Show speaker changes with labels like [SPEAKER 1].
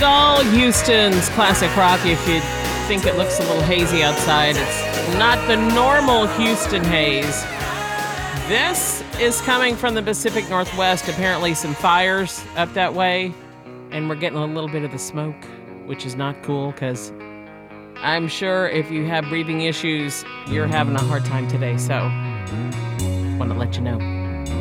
[SPEAKER 1] Seagull, Houston's classic rock. If you think it looks a little hazy outside, it's not the normal Houston haze. This is coming from the Pacific Northwest. Apparently some fires up that way, and we're getting a little bit of the smoke, which is not cool because I'm sure if you have breathing issues, you're having a hard time today. So, want to let you know.